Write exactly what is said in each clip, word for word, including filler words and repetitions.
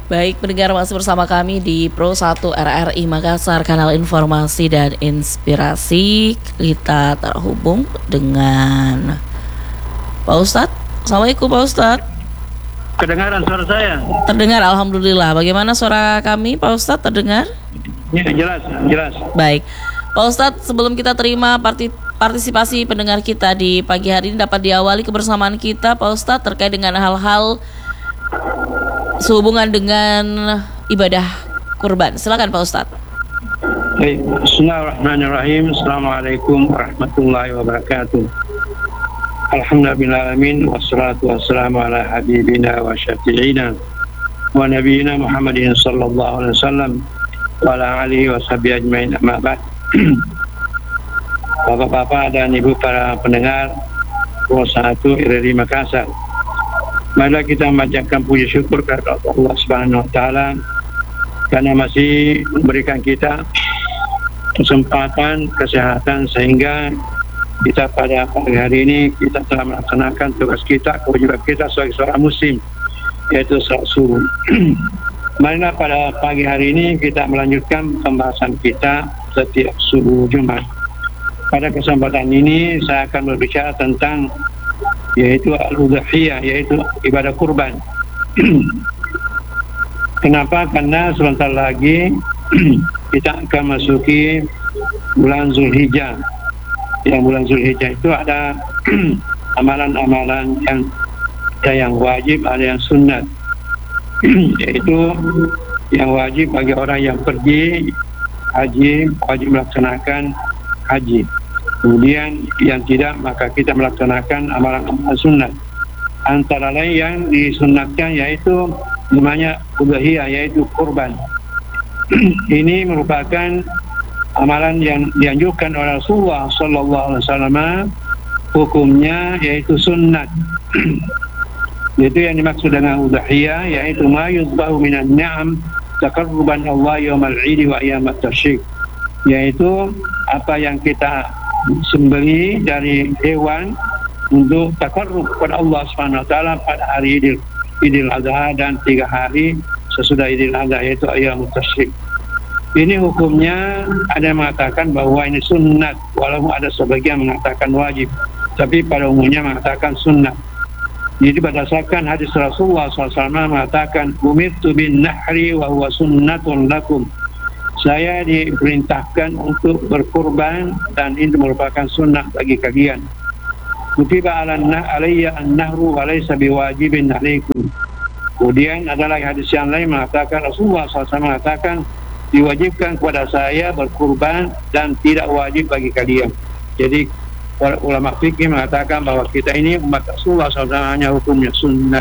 Baik, pendengar masih bersama kami di Pro satu R R I Makassar, kanal informasi dan inspirasi. Kita terhubung dengan Pak Ustadz. Assalamualaikum Pak Ustadz. Kedengaran suara saya? Terdengar, alhamdulillah. Bagaimana suara kami Pak Ustadz, terdengar? Ya, jelas, jelas. Baik, Pak Ustadz, sebelum kita terima parti partisipasi pendengar kita di pagi hari ini, dapat diawali kebersamaan kita Pak Ustadz terkait dengan hal-hal sehubungan dengan ibadah kurban. Silakan Pak Ustadz. Baik, Bismillahirrahmanirrahim. Assalamualaikum warahmatullahi wabarakatuh. Alhamdulillahirrahmanirrahim. Wassalatu wassalamu ala habibina wa syafi'ina wa nabiyina Muhammadin sallallahu alaihi wasallam wa ala alihi wa sahbihi ajmain, amma ba'd. Bapak-bapak dan ibu para pendengar Pro satu R R I Makassar, marilah kita memanjatkan puji syukur kepada Allah Subhanahu wa taala karena masih memberikan kita kesempatan, kesehatan, sehingga kita pada pagi hari ini kita telah melaksanakan tugas kita, kewajiban kita sebagai seorang muslim, yaitu salat subuh. Marilah pada pagi hari ini kita melanjutkan pembahasan kita setiap subuh Jumat. Pada kesempatan ini saya akan berbicara tentang yaitu al-udhiyah, yaitu ibadah kurban. Kenapa? Karena sebentar lagi kita akan masuki bulan Zulhijjah. Yang bulan Zulhijjah itu ada amalan-amalan yang ada yang wajib, ada yang sunat. Yaitu yang wajib bagi orang yang pergi haji, wajib melaksanakan haji. Kemudian yang tidak, maka kita melaksanakan amalan-amalan sunnah. Antara lain yang disunatkan yaitu namanya udhiyah, yaitu kurban. Ini merupakan amalan yang dianjurkan oleh Rasulullah sallallahu alaihi wasallam. Hukumnya yaitu sunnat. Itu yang dimaksud dengan udhiyah, yaitu ma yuzbahu minan ni'am taqarruban Allah yaumal 'id wa ayyamat tasyrik, yaitu apa yang kita sembelih dari hewan untuk takarrub kepada Allah Subhanahu wa taala pada hari Idul Idul Adha dan tiga hari sesudah Idul Adha, yaitu ayyamut tasyrik. Ini hukumnya ada yang mengatakan bahwa ini sunnat, walaupun ada sebagian mengatakan wajib, tapi pada umumnya mengatakan sunnat. Jadi berdasarkan hadis Rasulullah shallallahu alaihi wasallam mengatakan, umirtu bin nahri wa huwa sunnatun lakum. Saya diperintahkan untuk berkurban dan ini merupakan sunnah bagi kalian. Kutiba alanna alayya an-nahru wa laysa biwajibin alaikum. Kemudian adalah hadis yang lain mengatakan, Rasulullah shallallahu alaihi wasallam mengatakan, diwajibkan kepada saya berkurban dan tidak wajib bagi kalian. Jadi ulama fikih mengatakan bahwa kita ini umat Rasulullah shallallahu alaihi wasallam hanya hukumnya sunnah.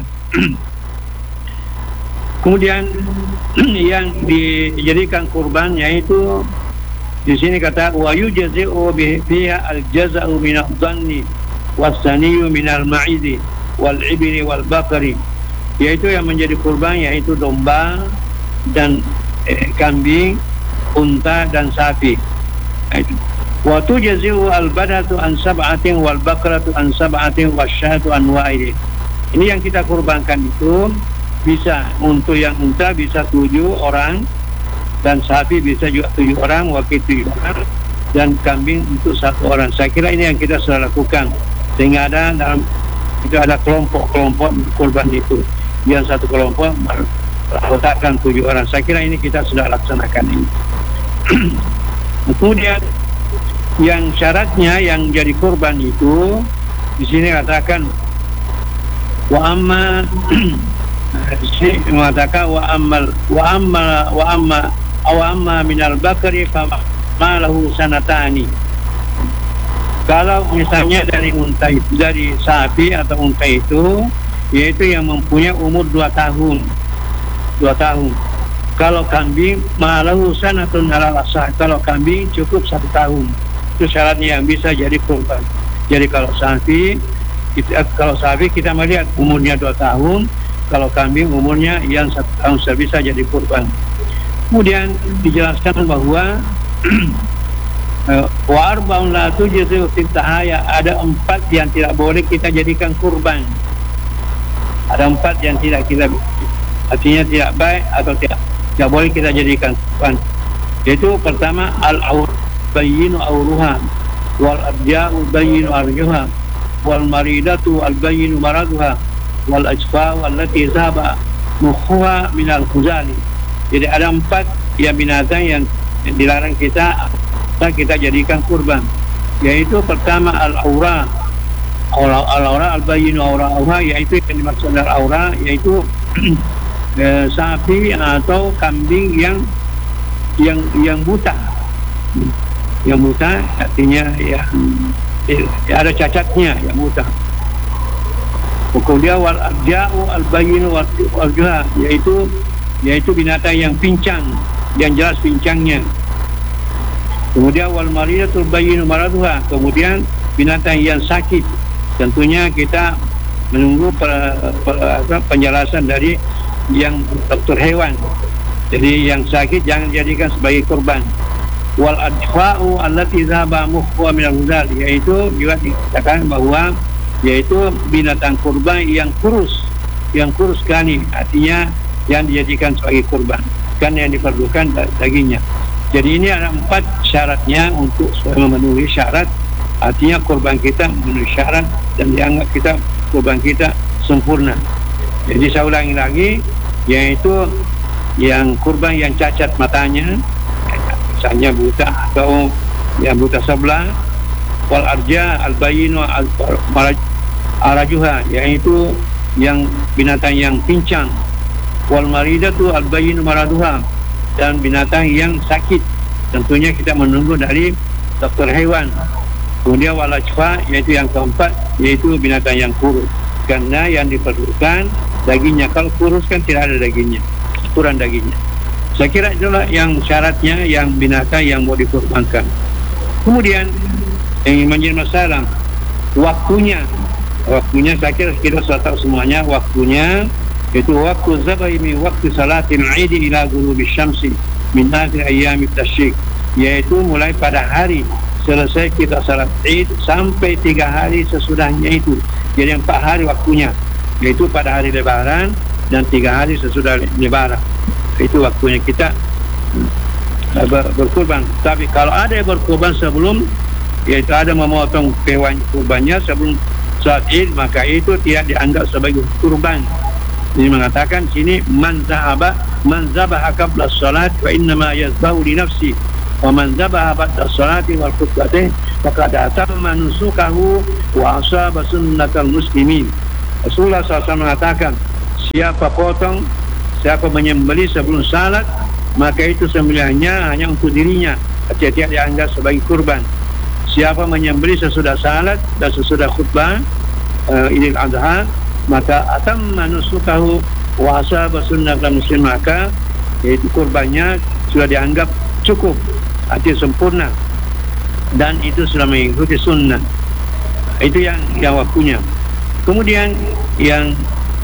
Kemudian yang dijadikan kurban yaitu di sini kata wa yujzi'u biha al-jaza'u min adh-dhanni was-saniyyu min al-ma'idi wal-ibli wal-bakari, yaitu yang menjadi kurban yaitu domba dan eh, kambing, unta dan sapi. Wa tujzi'u al-badatu an sab'atin wal-bakratu an sab'atin wasyatu an wa'idin. Ini yang kita kurbankan itu bisa untuk yang unta bisa tujuh orang dan sapi bisa juga tujuh orang, wakil tujuh orang, dan kambing untuk satu orang. Saya kira ini yang kita sudah lakukan, sehingga ada dalam itu ada kelompok-kelompok kurban itu, yang satu kelompok letakkan tujuh orang. Saya kira ini kita sudah laksanakan ini. Kemudian yang syaratnya yang jadi kurban itu di sini katakan wa amma Sini mengatakan wa ammal wa amma wa amma aw amma minal bakari fa ma lahu sanatani. Kalau misalnya dari unta itu, dari sapi atau unta itu, yaitu yang mempunyai umur dua tahun. dua tahun. Kalau kambing ma lahu sanatun ala asah. Kalau kambing cukup satu tahun. Itu syaratnya yang bisa jadi kurban. Jadi kalau sapi kita, kalau sapi kita melihat umurnya dua tahun. Kalau kambing umurnya yang satu tahun sudah bisa jadi kurban. Kemudian dijelaskan bahwa wa arba'un la tujzi'u fi tahaya, ada empat yang tidak boleh kita jadikan kurban. Ada empat yang tidak kita artinya tidak baik atau tidak tidak boleh kita jadikan kurban. Yaitu pertama al-aur bayyinu auruha wal abja'u bayyinu arjuha wal maridatu al-bayyinu maraduha wal ajfa'u allati zaba mukhuha minal khuzali. Jadi ada empat yang binatang yang dilarang kita kita jadikan kurban. Yaitu pertama al-aura al-aura al-bayyinu aura-aura, yaitu yang dimaksud dengan aura yaitu eh, sapi atau kambing yang yang yang buta. Yang buta artinya ya, ya ada cacatnya, yang buta. Kemudian wal arja'u al-bayyinu wal-juha, yaitu yaitu binatang yang pincang, yang jelas pincangnya. Kemudian wal maridatul bayyinu maraduha, kemudian binatang yang sakit. Tentunya kita menunggu per, per, per, penjelasan dari yang dokter hewan. Jadi yang sakit jangan jadikan sebagai kurban. Wal adfa'u allati zaba mukhwa min al-hudal, yaitu juga dikatakan bahwa yaitu binatang kurban yang kurus, yang kurus sekali, artinya yang dijadikan sebagai kurban, kan yang diperlukan dagingnya. Jadi ini ada empat syaratnya untuk memenuhi syarat, artinya kurban kita memenuhi syarat dan dianggap kita kurban kita sempurna. Jadi saya ulangi lagi, yaitu yang kurban yang cacat matanya, misalnya buta atau yang buta sebelah, wal arja al bayyinu al arajuha, yaitu yang binatang yang pincang, wal maridatu al bayyinu maraduha, dan binatang yang sakit. Tentunya kita menunggu dari dokter hewan. Kemudian wal ajfa, yaitu yang keempat, yaitu binatang yang kurus, karena yang diperlukan dagingnya. Kalau kurus kan tidak ada dagingnya, kurang dagingnya. Saya kira itulah yang syaratnya yang binatang yang mau dikurbankan. Kemudian yang menjadi masalah waktunya. Waktunya saya kira kita sudah tahu semuanya. Waktunya itu waktu zabaimi waktu salatin aidi ila ghurubi syamsi min akhir ayyamit tasyrik, yaitu mulai pada hari selesai kita salat Id sampai tiga hari sesudahnya itu. Jadi empat hari waktunya, yaitu pada hari Lebaran dan tiga hari sesudah Lebaran. Itu waktunya kita ber- berkurban. Tapi kalau ada yang berkurban sebelum, yaitu ada memotong hewan kurbannya sebelum salat Id, maka itu tidak dianggap sebagai kurban. Ini mengatakan sini man zahaba man zabaha qabla as-salat wa innama yazbahu li nafsi wa man zabaha ba'da as-salati wal khutbati faqad atamma nusukahu wa asaba sunnatal muslimin. Rasulullah sallallahu alaihi wasallam mengatakan, siapa potong, siapa menyembelih sebelum salat, maka itu sembelihannya hanya untuk dirinya, tidak dianggap sebagai kurban. Siapa menyembelih sesudah salat dan sesudah khutbah uh, Idul Adha, maka atamma nusukahu wa asaba sunnatal muslim, maka yaitu kurbannya sudah dianggap cukup, artinya sempurna, dan itu sudah mengikuti sunnah. Itu yang yang waktunya. Kemudian yang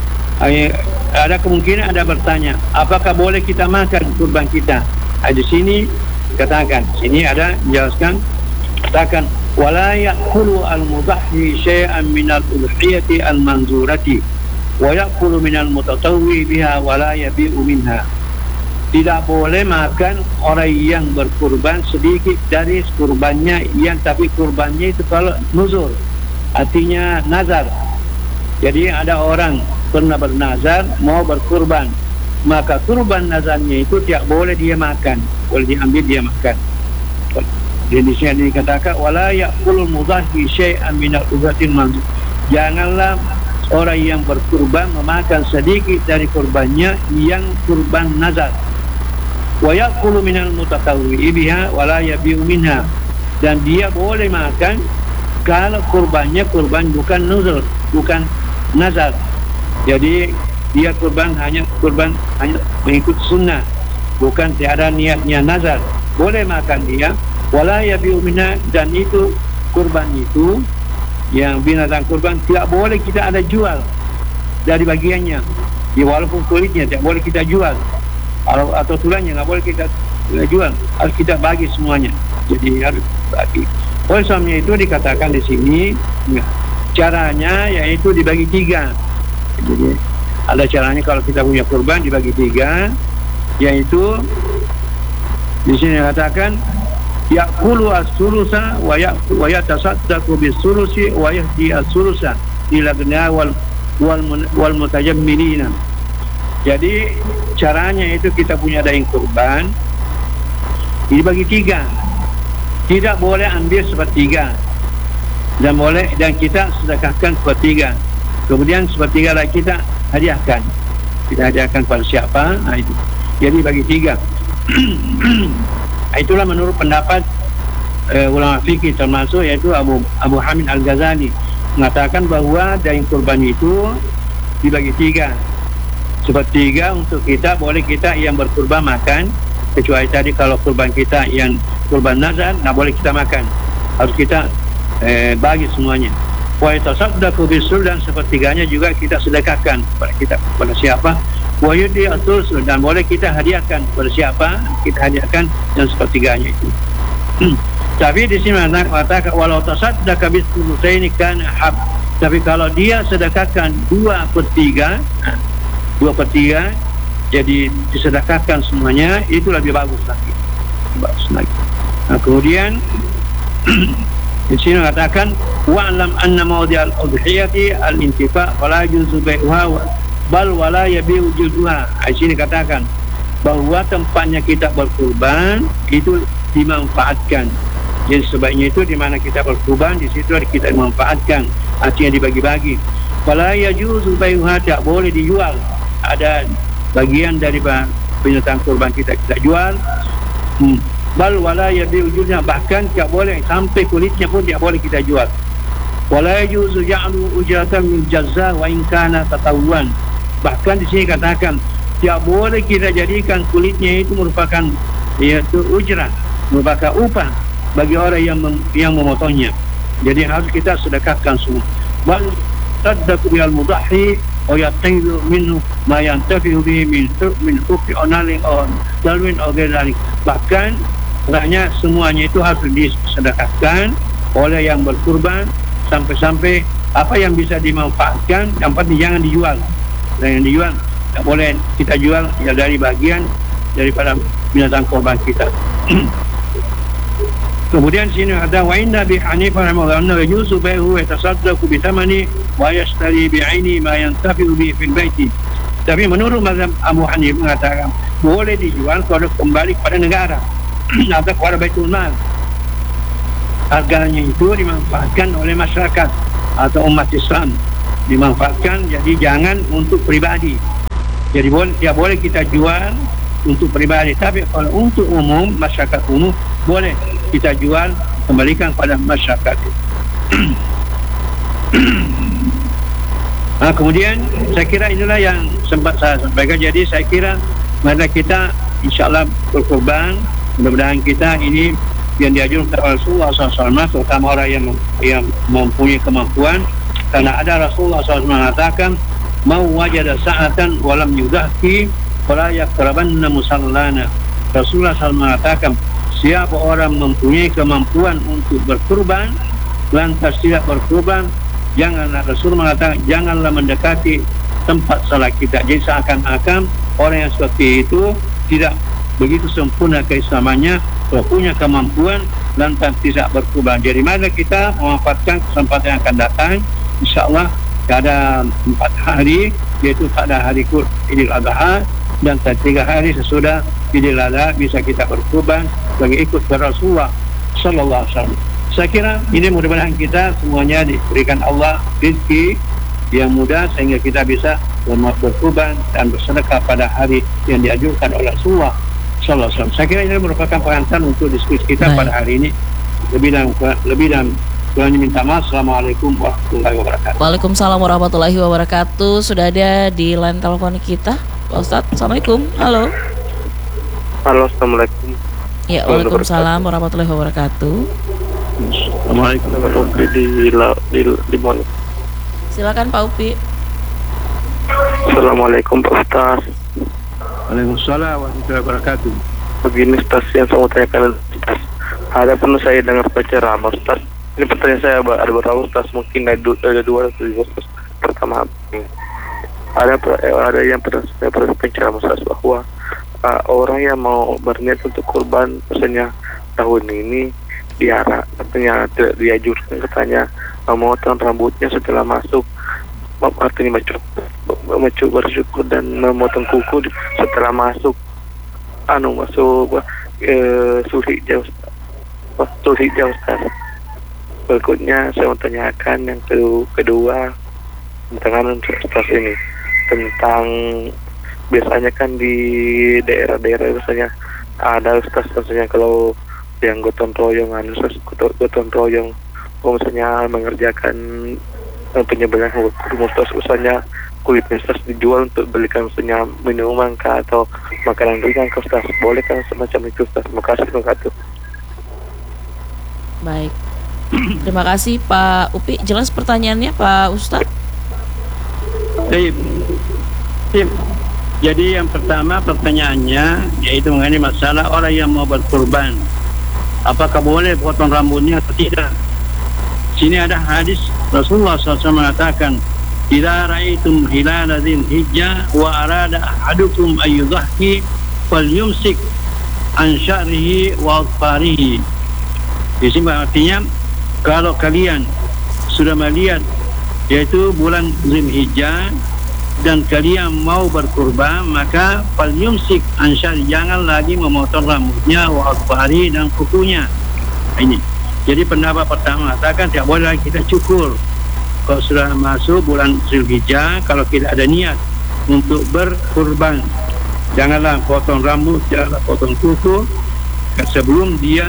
ada kemungkinan ada bertanya, apakah boleh kita makan kurban kita? Di sini katakan, sini ada menjelaskan, katakan wala ya'kulu al-mudahhi syai'an min al-udhiyati al-manzurati wa ya'kulu min al-mutatawwi biha wala yabi'u minha. Tidak boleh makan orang yang berkurban sedikit dari kurbannya, yang tapi kurbannya itu kalau nuzur, artinya nazar. Jadi ada orang pernah bernazar mau berkurban, maka kurban nazarnya itu tidak boleh dia makan, boleh diambil dia makan. Jadi di sini dikatakan wala ya'kulul mudahhi syai'an min al-udhatil manzur. Janganlah orang yang berkurban memakan sedikit dari kurbannya yang kurban nazar. Wa ya'kulu minal mutatawwi'i biha wala yabi'u minha. Dan dia boleh makan kalau kurbannya kurban bukan nuzur, bukan nazar. Jadi dia kurban hanya kurban hanya mengikut sunnah, bukan tiada niatnya nazar. Boleh makan dia, wala yabi'u minha, dan itu kurban itu yang binatang kurban tidak boleh kita ada jual dari bagiannya. Ya, walaupun kulitnya tidak boleh kita jual, atau, atau tulangnya nggak boleh kita jual, harus kita bagi semuanya. Jadi harus bagi. Oleh sebabnya itu dikatakan di sini, ya, caranya yaitu dibagi tiga. Jadi Ada caranya kalau kita punya kurban dibagi tiga, yaitu di sini dikatakan yaqulu as-sulusa wa yaqulu wa yatasaddaqu bis-sulusi wa yahdi as-sulusa ila gna wal wal, wal mutajammilina. Jadi caranya itu kita punya daging kurban dibagi tiga. Tidak boleh ambil sepertiga, dan boleh dan kita sedekahkan sepertiga. Kemudian sepertiga lagi kita hadiahkan. Kita hadiahkan pada siapa? Nah, itu. Jadi bagi tiga. Itulah menurut pendapat uh, ulama fikih, termasuk yaitu Abu Abu Hamid Al-Ghazali mengatakan bahwa daging kurban itu dibagi tiga. Sepertiga untuk kita, boleh kita yang berkurban makan, kecuali tadi kalau kurban kita yang kurban nazar nggak boleh kita makan, harus kita eh, bagi semuanya. Wa yatasaddaqu bisul, dan sepertiganya juga kita sedekahkan kepada kita, kepada siapa? Wa yudi atul, dan boleh kita hadiahkan kepada siapa? Kita hadiahkan yang sepertiganya itu. Tapi di sini mengatakan walau tasaddaqa bisulusaini kana hab. Tapi kalau dia sedekahkan dua per tiga, dua per tiga, jadi disedekahkan semuanya, itu lebih bagus lagi, bagus lagi. Nah, kemudian di sini mengatakan wa'lam anna mawdi'al udhiyati al-intifa' wala yujuzu bai'uha bal wala yabi'u juduha. Di sini katakan bahwa tempatnya kita berkurban itu dimanfaatkan. Jadi sebaiknya itu di mana kita berkurban, di situ kita dimanfaatkan, artinya dibagi-bagi. Wala yajuzu bai'uha, tak boleh dijual. Ada bagian dari binatang kurban kita kita jual. Hmm. Bal wala yabi'u juduha, bahkan tak boleh sampai kulitnya pun tak boleh kita jual. Wala yajuzu ja'lu ujratan min jazza wa in kana tatawwan. Bahkan di sini katakan tak boleh kita jadikan kulitnya itu merupakan yaitu ujrah, merupakan upah bagi orang yang mem, yang memotongnya. Jadi harus kita sedekahkan semua. Bal saddaqu bil mudahhi wa yata'idu minhu ma yantafi'u bihi min min hukmi analin aw dalwin aw ghairi. Bahkan maknanya semuanya itu harus disedekahkan oleh yang berkurban, sampai-sampai apa yang bisa dimanfaatkan, yang penting jangan dijual. Dan yang dijual tak boleh kita jual ya, dari bagian daripada binatang kurban kita. Kemudian sini ada wa inna bi Hanifah rahimahullah yajuzu bai'uhu wa yatasaddaqu bi thamani wa yashtari bi 'aini ma yantafi'u bi fil baiti. Tapi menurut mazhab Abu Hanifah mengatakan boleh dijual kalau kembali kepada negara atau kepada Baitul Mal. Harganya itu dimanfaatkan oleh masyarakat atau umat Islam, dimanfaatkan, jadi jangan untuk pribadi. Jadi boleh, ya boleh kita jual untuk pribadi, tapi kalau untuk umum, masyarakat umum, boleh kita jual, kembalikan pada masyarakat. Nah, kemudian saya kira inilah yang sempat saya sampaikan. Jadi saya kira mari kita insyaAllah berkorban, mudah-mudahan kita ini yang diajarkan oleh Rasulullah shallallahu alaihi wasallam, terutama orang yang yang mempunyai kemampuan, karena ada Rasulullah shallallahu alaihi wasallam mengatakan mau wajada sa'atan walam yudahki wala yaqrabanna musallana. Rasulullah shallallahu alaihi wasallam mengatakan siapa orang mempunyai kemampuan untuk berkurban lantas tidak berkurban, janganlah, Rasul mengatakan janganlah mendekati tempat salat kita. Jadi seakan-akan orang yang seperti itu tidak begitu sempurna keislamannya, punya kemampuan lantas tidak berkurban. Jadi mari kita memanfaatkan kesempatan yang akan datang, insyaAllah ada empat hari, yaitu pada hari Idul Adha dan tiga hari sesudah Idul Adha bisa kita berkurban bagi ikut Rasulullah Sallallahu Alaihi Wasallam. Saya kira ini mudah-mudahan kita semuanya diberikan Allah rezeki yang mudah sehingga kita bisa berkurban dan bersedekah pada hari yang dianjurkan oleh Rasulullah Sallallahu Alaihi Wasallam. Saya kira ini merupakan pengantar untuk diskusi kita Baik. pada hari ini. Lebih dan lebih dan kurangnya minta maaf. Assalamualaikum warahmatullahi wabarakatuh. Waalaikumsalam warahmatullahi wabarakatuh. Sudah ada di line telepon kita, Pak Ustadz. Assalamualaikum. Halo. Halo, assalamualaikum. Ya, waalaikumsalam warahmatullahi wabarakatuh. Assalamualaikum warahmatullahi di di di Monik. Silakan Pak Upi. Assalamualaikum Pak Ustaz. Waalaikumsalam warahmatullahi wabarakatuh. Begini Ustaz, yang saya mau tanyakan Ustaz, ada pernah saya dengar baca ceramah Ustaz. Ini pertanyaan saya ada beberapa Ustaz, mungkin ada dua, ada dua atau tiga Ustaz. Pertama, Ada eh, ada yang pernah saya pernah penceramah Ustaz bahwa uh, orang yang mau berniat untuk kurban misalnya tahun ini diarah katanya tidak dianjurkan katanya memotong rambutnya setelah masuk artinya mencukur bersyukur dan memotong kuku setelah masuk anu masuk eh, Zulhijjah Ustaz. Zulhijjah Ustaz. Berikutnya saya mau tanyakan yang kedua tentang Ustaz ini tentang biasanya kan di daerah-daerah misalnya ada Ustaz misalnya kalau yang gotong royong anu Ustaz gotong royong misalnya mengerjakan eh, penyembelihan kurban Ustaz misalnya kulit Ustaz dijual untuk belikan misalnya minuman kah atau makanan ringan kah Ustaz, boleh kan semacam itu Ustaz? Terima kasih. Terima kasih. Baik, terima kasih Pak Upi. Jelas pertanyaannya Pak Ustadz? Baik. Jadi yang pertama pertanyaannya yaitu mengenai masalah orang yang mau berkurban, apakah boleh potong rambutnya atau tidak? Sini ada hadis Rasulullah shallallahu alaihi wasallam mengatakan, "Idza ra'aitum hilala dzil hijjah wa arada ahadukum ayyudhhi falyumsik an sya'rihi wa adfarihi." Di sini artinya kalau kalian sudah melihat yaitu bulan Zulhijjah dan kalian mau berkurban, maka falyumsik an sya'ri, jangan lagi memotong rambutnya wa adfari dan kukunya. Ini. Jadi pendapat pertama mengatakan tidak boleh lagi kita cukur. Kalau sudah masuk bulan Zulhijjah, kalau kita ada niat untuk berkurban, janganlah potong rambut, janganlah potong kuku sebelum dia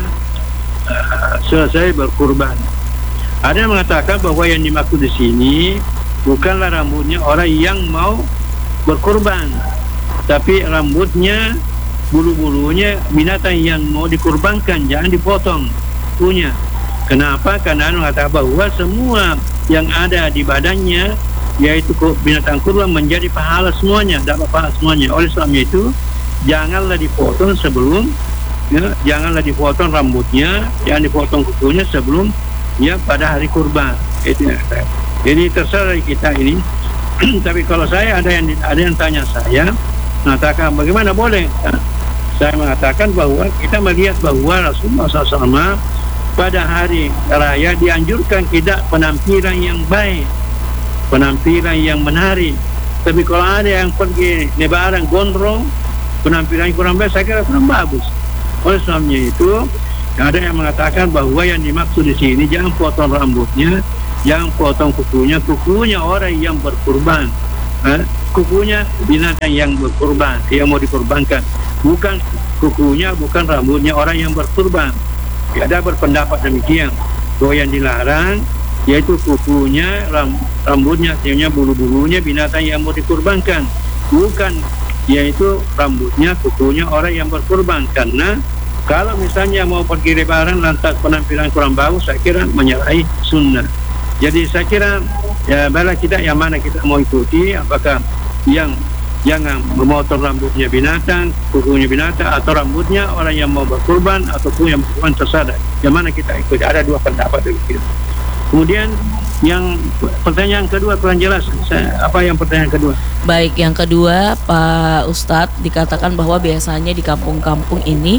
uh, selesai berkurban. Ada yang mengatakan bahwa yang dimaksud di sini bukanlah rambutnya orang yang mau berkurban, tapi rambutnya, bulu-bulunya binatang yang mau dikurbankan, jangan dipotong punya. Kenapa? Karena mengatakan bahwa semua yang ada di badannya yaitu binatang kurban menjadi pahala semuanya, dapat pahala semuanya. Oleh sebab itu janganlah dipotong sebelum ya, janganlah dipotong rambutnya, jangan dipotong kukunya sebelum ya pada hari kurban. Itu ya. Jadi terserah kita ini. Tapi kalau saya ada yang ada yang tanya saya mengatakan bagaimana boleh? Nah, saya mengatakan bahwa kita melihat bahwa Rasulullah shallallahu alaihi wasallam pada hari raya dianjurkan kita penampilan yang baik, penampilan yang menarik. Tapi kalau ada yang pergi lebaran gondrong, penampilan kurang baik, saya kira kurang bagus. Oleh sebabnya itu ada yang mengatakan bahwa yang dimaksud di sini jangan potong rambutnya, jangan potong kukunya, kukunya orang yang berkurban, eh? kukunya binatang yang berkurban, yang mau dikurbankan, bukan kukunya, bukan rambutnya orang yang berkurban. Ada berpendapat demikian bahwa yang dilarang yaitu kukunya, ram, rambutnya, artinya bulu-bulunya binatang yang mau dikurbankan, bukan yaitu rambutnya, kukunya orang yang berkurban. Karena kalau misalnya mau pergi lebaran lantas penampilan kurang bagus, saya kira menyalahi sunnah. Jadi saya kira ya bala kita yang mana kita mau ikuti, apakah yang jangan memotong rambutnya binatang, kukunya binatang, atau rambutnya orang yang mau berkurban ataupun yang berkurban tersadar. Yang mana kita ikuti? Ada dua pendapat begitu. Kemudian yang pertanyaan kedua kurang jelas. Saya, apa yang pertanyaan kedua? Baik, yang kedua Pak Ustadz, dikatakan bahwa biasanya di kampung-kampung ini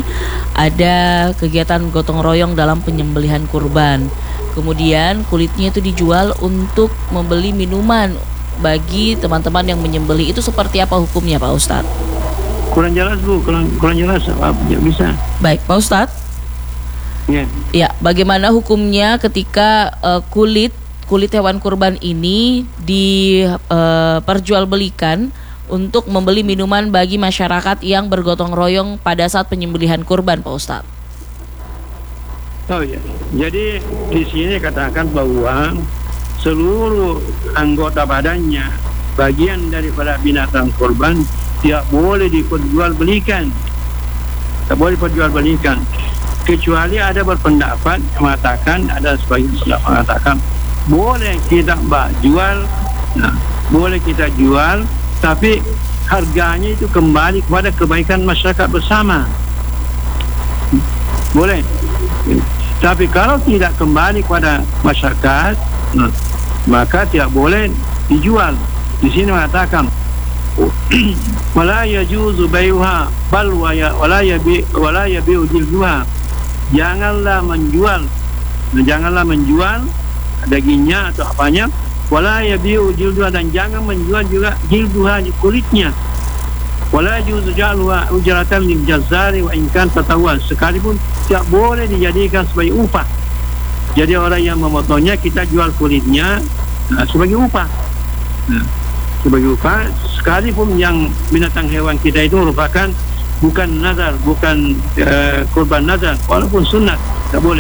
ada kegiatan gotong royong dalam penyembelihan kurban. Kemudian kulitnya itu dijual untuk membeli minuman bagi teman-teman yang menyembelih. Itu seperti apa hukumnya Pak Ustadz? Kurang jelas Bu, kurang, kurang jelas. Apa bisa? Baik Pak Ustadz. Ya. Ya, bagaimana hukumnya ketika uh, kulit kulit hewan kurban ini diperjualbelikan uh, untuk membeli minuman bagi masyarakat yang bergotong royong pada saat penyembelihan kurban Pak Ustadz? Oh ya, jadi di sini katakan bahwa seluruh anggota badannya, bagian daripada binatang kurban tidak boleh diperjualbelikan, tidak boleh diperjualbelikan. Kecuali ada berpendapat mengatakan, ada sebagian pendapat mengatakan boleh kita mbak jual, nah, boleh kita jual, tapi harganya itu kembali kepada kebaikan masyarakat bersama. Boleh. Tapi kalau tidak kembali kepada masyarakat, nah, maka tidak boleh dijual. Di sini mengatakan wala yajuzu bayuha bal wala yabi wala yabiu jilduha, janganlah menjual janganlah menjual dagingnya atau apanya, wala yabiu jilduha, dan jangan menjual juga jilduha, kulitnya, wala yajuzu ja'luha ujratan lil jazzari wa in kan tatawwan, sekalipun tidak boleh dijadikan sebagai upah. Jadi orang yang memotongnya kita jual kulitnya nah, sebagai upah. Nah, sebagai upah, sekalipun yang binatang hewan kita itu merupakan bukan nazar, bukan uh, kurban nazar, walaupun sunat, tak boleh.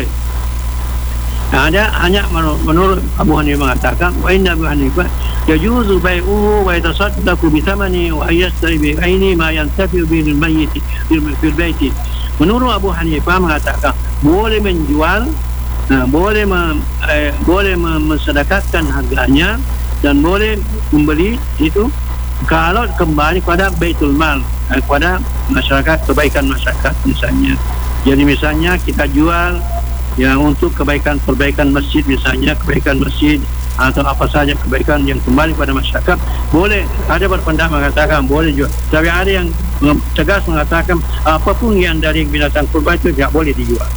Nah, ada hanya menurut Abu Hanifah mengatakan, wa inna Abu Hanifah yajuzu bai'uhu wa yatasaddaqu bi thamani wa yashtari bi aini ma yantafi'u bil mayyit fil baiti. Menurut Abu Hanifah mengatakan boleh menjual, nah, boleh mem, eh, boleh mensedekahkan harganya dan boleh membeli itu kalau kembali pada Baitul Mal, eh, kepada masyarakat, kebaikan masyarakat misalnya. Jadi misalnya kita jual yang untuk kebaikan-perbaikan masjid, misalnya kebaikan masjid atau apa saja kebaikan yang kembali pada masyarakat, boleh. Ada berpendapat mengatakan boleh juga, tapi ada yang tegas mengatakan apapun yang dari binatang kurban itu tidak boleh dijual.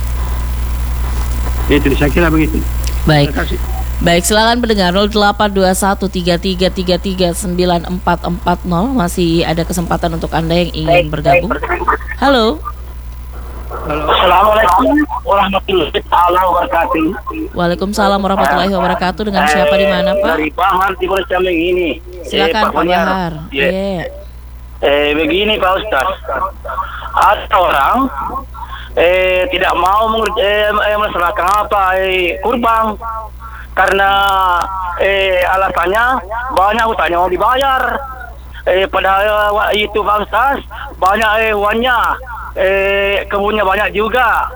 Itu saya kira begitu. Baik. Baik, silakan pendengar nol delapan dua satu tiga tiga tiga tiga sembilan empat empat nol, masih ada kesempatan untuk Anda yang ingin bergabung. Halo. Halo. Assalamualaikum warahmatullahi wabarakatuh. Waalaikumsalam warahmatullahi wabarakatuh. Dengan siapa di mana, Pak? Dari Bahar di Polres Jameng ini. Silakan, eh, Pak Bahar. Iya. Yeah. Eh begini Pak Ustaz. Ada orang eh tidak mau mengur- eh, eh, melaksanakan apa eh, kurban karena eh alasannya banyak hutangnya mau dibayar. Eh padahal eh, itu Pak Ustaz, banyak eh hewannya, eh kebunnya banyak juga.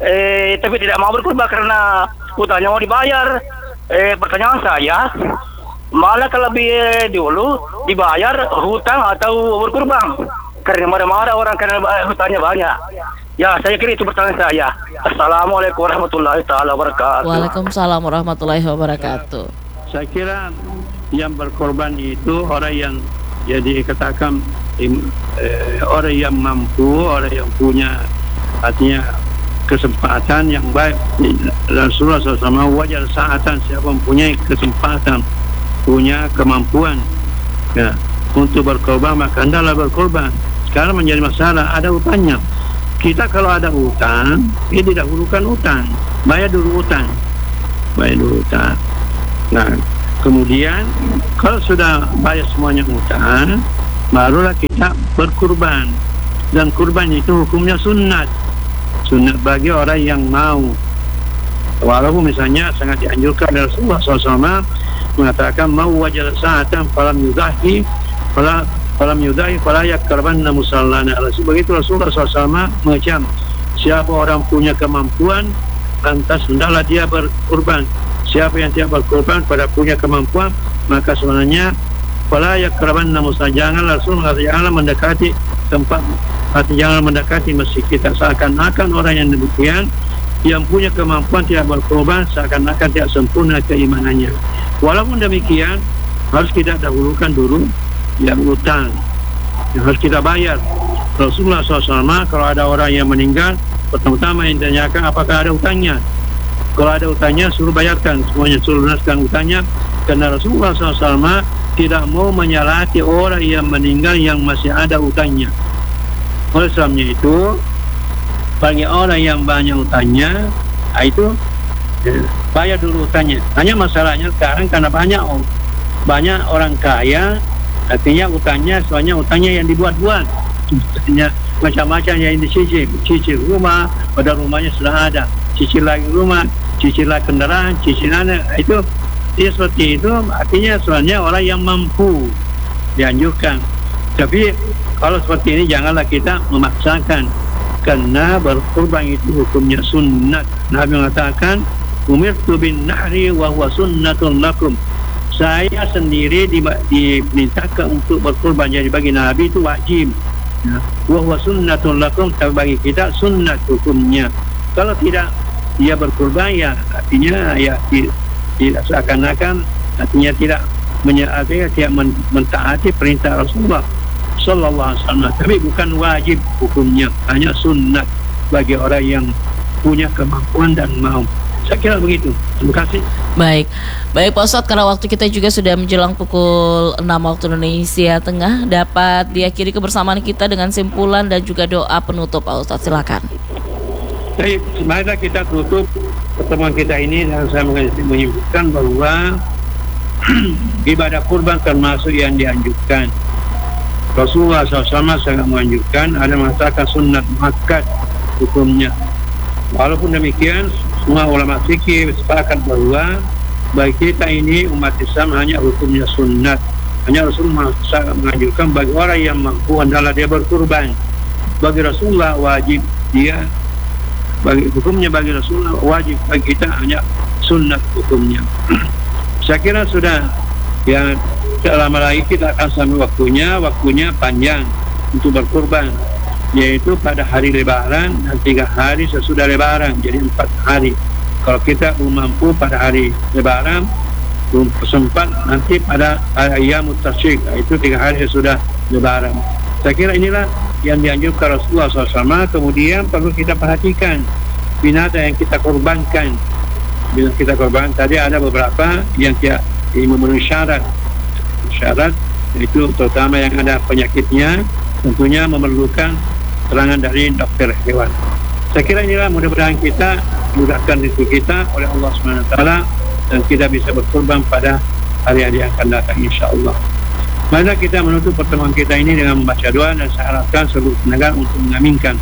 Eh tapi tidak mau berkurban karena hutangnya mau dibayar. Eh pertanyaan saya, malah kalau lebih eh, dulu dibayar hutang atau berkurban? Karena marah-marah orang karena hutangnya banyak. Ya, saya kira itu pertanyaan saya. Assalamualaikum warahmatullahi taala wabarakatuh. Waalaikumsalam warahmatullahi wabarakatuh. Saya kira yang berkorban itu orang yang jadi katakan eh, orang yang mampu, orang yang punya artinya kesempatan yang baik. Rasulullah shallallahu alaihi wasallam wajar saatan, siapa mempunyai kesempatan, punya kemampuan ya, untuk berkorban maka hendaklah berkorban. Sekarang menjadi masalah ada hutangnya. Kita kalau ada hutang, ini didahulukan hutang, bayar dulu hutang, bayar dulu hutang. Nah, kemudian kalau sudah bayar semuanya hutang, barulah kita berkurban. Dan kurban itu hukumnya sunat, sunat bagi orang yang mau. Walaupun misalnya sangat dianjurkan dari Rasulullah shallallahu alaihi wasallam mengatakan mau wajal sa'atan falam yudahi falam falam yudahi fala yakrabanna musallana. Begitu Rasulullah shallallahu alaihi wasallam mengecam siapa orang punya kemampuan lantas hendaklah dia berkurban. Siapa yang tidak berkurban pada punya kemampuan maka sebenarnya fala yakrabanna musallana, janganlah Rasul mengatakan janganlah mendekati tempat atau jangan mendekati masjid kita. Seakan-akan orang yang demikian yang punya kemampuan tidak berkorban seakan-akan tidak sempurna keimanannya. Walaupun demikian harus kita dahulukan dulu yang utang yang harus kita bayar. Rasulullah shallallahu alaihi wasallam kalau ada orang yang meninggal pertama-tama yang ditanyakan apakah ada utangnya. Kalau ada utangnya suruh bayarkan semuanya, suruh lunaskan utangnya, karena Rasulullah shallallahu alaihi wasallam tidak mau menyalahati orang yang meninggal yang masih ada utangnya. Oleh sebabnya itu bagi orang yang banyak utangnya, itu ya, bayar dulu utangnya. Hanya masalahnya sekarang karena banyak banyak orang kaya, artinya utangnya soalnya utangnya yang dibuat-buat, utangnya macam-macam yang dicicil, cicil rumah, pada rumahnya sudah ada, cicil lagi rumah, cicil lagi kendaraan, cicil anak, itu dia seperti itu. Artinya soalnya orang yang mampu dianjurkan. Tapi kalau seperti ini janganlah kita memaksakan, karena berkurban itu hukumnya sunnat. Nabi mengatakan umirtu bin nahri wa huwa sunnatun lakum, saya sendiri dimintakan untuk berkurban, jadi bagi Nabi itu wajib ya. Wa huwa sunnatun lakum, tapi bagi kita sunnat hukumnya. Kalau tidak dia berkurban ya artinya ya tidak seakan-akan artinya tidak menyatakan tidak men- mentaati perintah Rasulullah sallallahu alaihi wasallam, tapi bukan wajib hukumnya, hanya sunnah bagi orang yang punya kemampuan dan mau. Saya kira begitu. Terima kasih. Baik, baik Pak Ustadz, karena waktu kita juga sudah menjelang pukul enam waktu Indonesia Tengah, dapat diakhiri kebersamaan kita dengan simpulan dan juga doa penutup Pak Ustadz, silakan. Baik, marilah kita tutup pertemuan kita ini dan saya menyebutkan bahwa ibadah kurban termasuk yang dianjurkan. Rasulullah shallallahu alaihi wasallam sangat menganjurkan, ada mengatakan sunat muakkad hukumnya. Walaupun demikian, semua ulama fikih sepakat bahwa bagi kita ini umat Islam hanya hukumnya sunat. Hanya Rasulullah sangat menganjurkan bagi orang yang mampu adalah dia berkurban. Bagi Rasulullah wajib dia, bagi hukumnya bagi Rasulullah wajib, bagi kita hanya sunat hukumnya. Saya kira sudah, ya tidak lama lagi kita akan sampai waktunya, waktunya panjang untuk berkurban, yaitu pada hari lebaran dan tiga hari sesudah lebaran, jadi empat hari. Kalau kita belum mampu pada hari lebaran, belum sempat nanti pada ayyamut tasyrik, itu tiga hari sesudah lebaran. Saya kira inilah yang dianjurkan Rasulullah shallallahu alaihi wasallam. Kemudian perlu kita perhatikan binatang yang kita korbankan. Bila kita korban tadi ada beberapa yang tidak memenuhi syarat syarat itu terutama yang ada penyakitnya, tentunya memerlukan keterangan dari dokter hewan. Saya kira inilah, mudah-mudahan kita mudahkan rezeki kita oleh Allah subhanahu wa taala dan kita bisa berkorban pada hari-hari yang akan datang insyaallah. Mari kita menutup pertemuan kita ini dengan membaca doa dan saya harapkan seluruh pendengar untuk mengaminkan.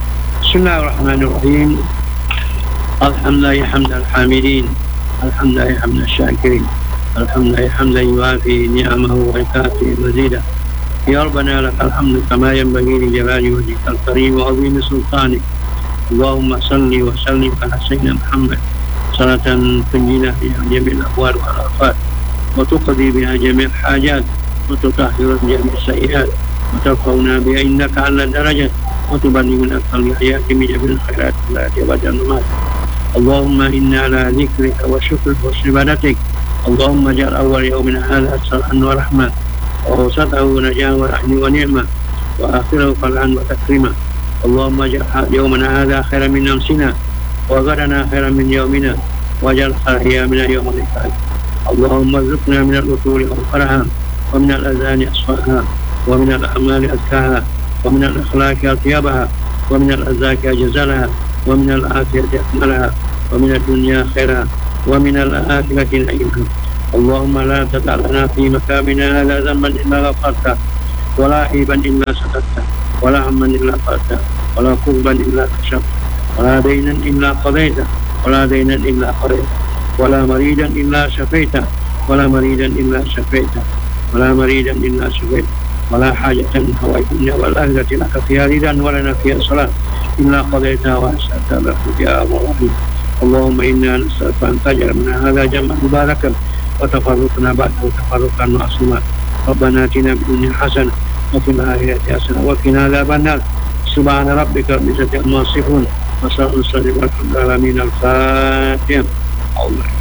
Bismillahirrahmanirrahim. Alhamdulillah hamdal hamidin, alhamdulillah hamdal syakirin, alhamdulillah hamdan yuafi ni'amahu wa yukafi mazidah. Ya Rabbana lakal hamdu kama yanbaghi li jalali wajhikal karim wa 'azimi sultanik. Allahumma salli wa sallim ala sayyidina Muhammad salatan tunjina biha jami'al ahwal wal afat wa tuqdi biha jami'al hajat wa tutahhiru jami'as sayyi'at wa tarfa'una biha innaka 'ala darajat wa tuballighuna al-hayati min jami'il khairat la yabadal mat. Allahumma inna ala dzikrika wa syukrika wa ibadatik. Allahumma ja'al awwal yawmina hadha salan wa rahmah wa awsatahu najah wa rahmi wa ni'mah wa akhirahu fal'an wa takrima. Allahumma ja'al yawmana hadha khairan min amsina wa ghadana khairan min yawmina wa ja'al ayyamina yawmal liqa'i. Allahumma rzuqna min al-utuli al-faraha wa min al-azani asfaha wa min al-a'mali azkaha wa min al-akhlaqi atyabaha wa min al-azaki ajzalaha wa min al-afiyati akmalaha wa min ad-dunya khairaha wa min al-akhirati na'imaha. Allahumma la tata'alana fi makamina la dhanban illa ghafarta wa la iban illa satatta wa la hamman illa farta wa la kurban illa kashafta wa la daynan illa qadayta wa la daynan illa qadayta wa la maridan illa shafaita wa la maridan illa shafaita wa la maridan illa shafaita wa la hajatan hawaitna wal akhirati laka fiha ridan wa lana fiha salat illa qadayta wa as'ata bi ya Allah. Allahumma inna nas'aluka an taj'al min hadha jam'an mubarakan wa tafarruqna ba'dahu tafarruqan ma'suman. Rabbana atina fid dunya hasanah wa fil akhirati hasanah wa qina adzaban nar. Subhana rabbika rabbil izzati amma yasifun wa salamun alal mursalin. Al-Fatihah. Allah.